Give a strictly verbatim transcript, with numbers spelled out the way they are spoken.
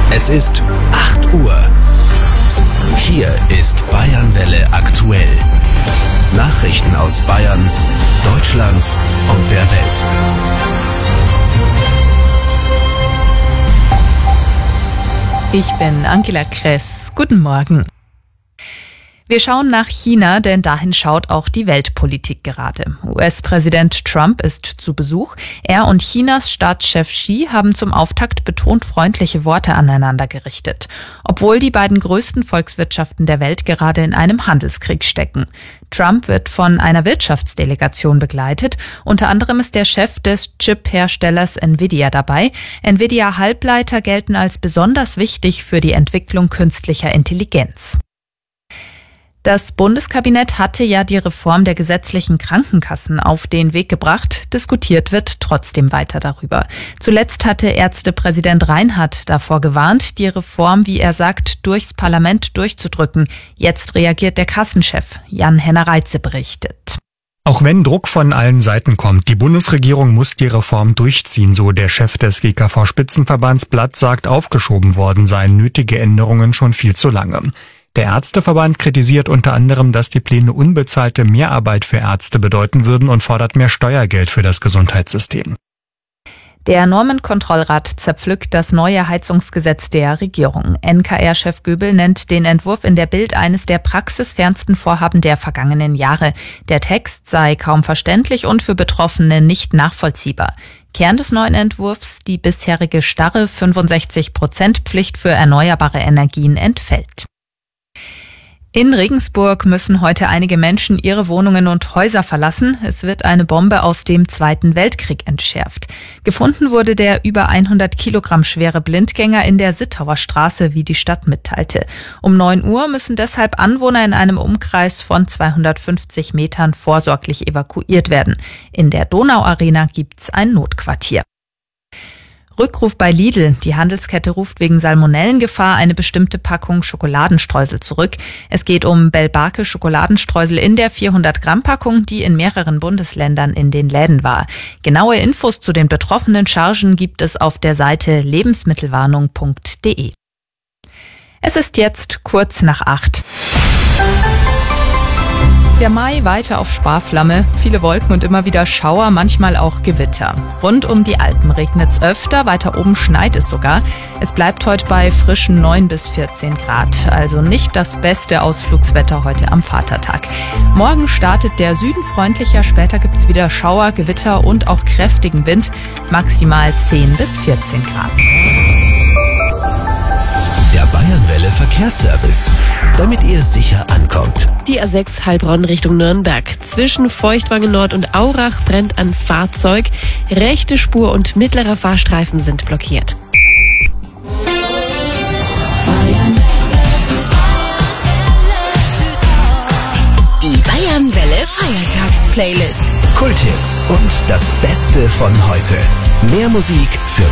Es ist acht Uhr. Hier ist Bayernwelle aktuell. Nachrichten aus Bayern, Deutschland und der Welt. Ich bin Angela Kress. Guten Morgen. Wir schauen nach China, denn dahin schaut auch die Weltpolitik gerade. U S-Präsident Trump ist zu Besuch. Er und Chinas Staatschef Xi haben zum Auftakt betont freundliche Worte aneinander gerichtet, obwohl die beiden größten Volkswirtschaften der Welt gerade in einem Handelskrieg stecken. Trump wird von einer Wirtschaftsdelegation begleitet. Unter anderem ist der Chef des Chip-Herstellers Nvidia dabei. Nvidia-Halbleiter gelten als besonders wichtig für die Entwicklung künstlicher Intelligenz. Das Bundeskabinett hatte ja die Reform der gesetzlichen Krankenkassen auf den Weg gebracht. Diskutiert wird trotzdem weiter darüber. Zuletzt hatte Ärztepräsident Reinhardt davor gewarnt, die Reform, wie er sagt, durchs Parlament durchzudrücken. Jetzt reagiert der Kassenchef. Jan-Henner Reitze berichtet. Auch wenn Druck von allen Seiten kommt, die Bundesregierung muss die Reform durchziehen, so der Chef des G K V-Spitzenverbands Blatt sagt, aufgeschoben worden seien nötige Änderungen schon viel zu lange. Der Ärzteverband kritisiert unter anderem, dass die Pläne unbezahlte Mehrarbeit für Ärzte bedeuten würden und fordert mehr Steuergeld für das Gesundheitssystem. Der Normenkontrollrat zerpflückt das neue Heizungsgesetz der Regierung. N K R-Chef Göbel nennt den Entwurf in der Bild eines der praxisfernsten Vorhaben der vergangenen Jahre. Der Text sei kaum verständlich und für Betroffene nicht nachvollziehbar. Kern des neuen Entwurfs: die bisherige starre fünfundsechzig Prozent Pflicht für erneuerbare Energien entfällt. In Regensburg müssen heute einige Menschen ihre Wohnungen und Häuser verlassen. Es wird eine Bombe aus dem Zweiten Weltkrieg entschärft. Gefunden wurde der über hundert Kilogramm schwere Blindgänger in der Sittauer Straße, wie die Stadt mitteilte. Um neun Uhr müssen deshalb Anwohner in einem Umkreis von zweihundertfünfzig Metern vorsorglich evakuiert werden. In der Donauarena gibt's ein Notquartier. Rückruf bei Lidl. Die Handelskette ruft wegen Salmonellengefahr eine bestimmte Packung Schokoladenstreusel zurück. Es geht um Bell-Barke Schokoladenstreusel in der vierhundert Gramm Packung, die in mehreren Bundesländern in den Läden war. Genaue Infos zu den betroffenen Chargen gibt es auf der Seite lebensmittelwarnung punkt de. Es ist jetzt kurz nach acht. Der Mai weiter auf Sparflamme, viele Wolken und immer wieder Schauer, manchmal auch Gewitter. Rund um die Alpen regnet's öfter, weiter oben schneit es sogar. Es bleibt heute bei frischen neun bis vierzehn Grad, also nicht das beste Ausflugswetter heute am Vatertag. Morgen startet der Süden freundlicher, später gibt's wieder Schauer, Gewitter und auch kräftigen Wind, maximal zehn bis vierzehn Grad. Der Bayernwelle Verkehrsservice, damit ihr sicher ankommt. Die A sechs Heilbronn Richtung Nürnberg. Zwischen Feuchtwangen Nord und Aurach brennt ein Fahrzeug. Rechte Spur und mittlerer Fahrstreifen sind blockiert. Die Bayernwelle Feiertagsplaylist. Kulthits und das Beste von heute. Mehr Musik für